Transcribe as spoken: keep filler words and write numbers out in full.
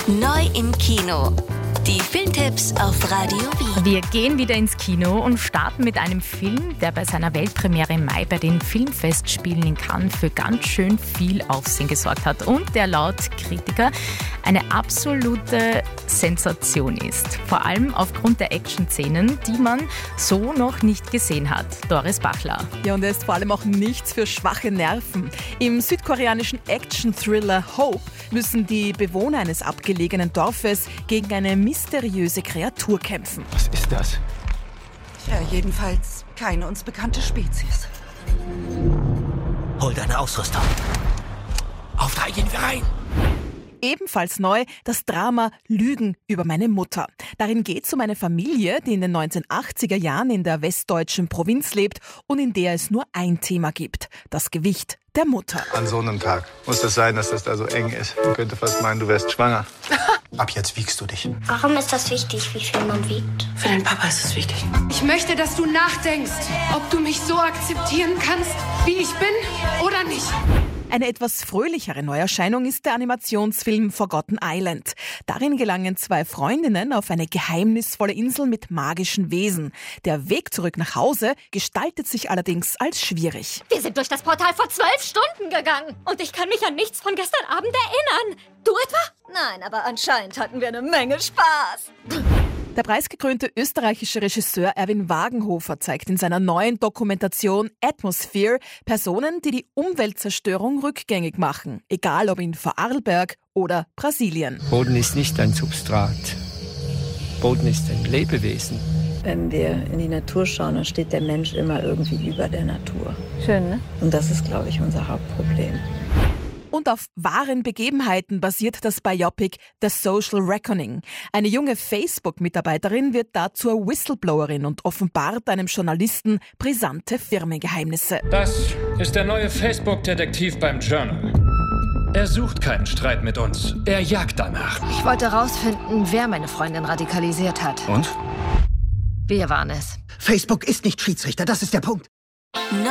Neu im Kino. Die Filmtipps auf Radio Wien. Wir gehen wieder ins Kino und starten mit einem Film, der bei seiner Weltpremiere im Mai bei den Filmfestspielen in Cannes für ganz schön viel Aufsehen gesorgt hat und der laut Kritiker eine absolute Sensation ist. Vor allem aufgrund der Action-Szenen, die man so noch nicht gesehen hat. Doris Bachler. Ja, und er ist vor allem auch nichts für schwache Nerven. Im südkoreanischen Action-Thriller Hope müssen die Bewohner eines abgelegenen Dorfes gegen eine mysteriöse Kreatur kämpfen. Was ist das? Ja, jedenfalls keine uns bekannte Spezies. Hol deine Ausrüstung. Auf drei gehen wir rein. Ebenfalls neu das Drama Lügen über meine Mutter. Darin geht es um eine Familie, die in den neunzehnhundertachtziger Jahren in der westdeutschen Provinz lebt und in der es nur ein Thema gibt: das Gewicht der Mutter. An so einem Tag muss es sein, dass das da so eng ist. Man könnte fast meinen, du wärst schwanger. Ab jetzt wiegst du dich. Warum ist das wichtig, wie viel man wiegt? Für deinen Papa ist es wichtig. Ich möchte, dass du nachdenkst, ob du mich so akzeptieren kannst, wie ich bin oder nicht. Eine etwas fröhlichere Neuerscheinung ist der Animationsfilm Forgotten Island. Darin gelangen zwei Freundinnen auf eine geheimnisvolle Insel mit magischen Wesen. Der Weg zurück nach Hause gestaltet sich allerdings als schwierig. Wir sind durch das Portal vor zwölf Stunden gegangen und ich kann mich an nichts von gestern Abend erinnern. Du etwa? Nein, aber anscheinend hatten wir eine Menge Spaß. Der preisgekrönte österreichische Regisseur Erwin Wagenhofer zeigt in seiner neuen Dokumentation Atmosphere Personen, die die Umweltzerstörung rückgängig machen. Egal ob in Vorarlberg oder Brasilien. Boden ist nicht ein Substrat. Boden ist ein Lebewesen. Wenn wir in die Natur schauen, dann steht der Mensch immer irgendwie über der Natur. Schön, ne? Und das ist, glaube ich, unser Hauptproblem. Und auf wahren Begebenheiten basiert das Biopic The Social Reckoning. Eine junge Facebook-Mitarbeiterin wird da zur Whistleblowerin und offenbart einem Journalisten brisante Firmengeheimnisse. Das ist der neue Facebook-Detektiv beim Journal. Er sucht keinen Streit mit uns. Er jagt danach. Ich wollte herausfinden, wer meine Freundin radikalisiert hat. Und? Wir waren es. Facebook ist nicht Schiedsrichter, das ist der Punkt.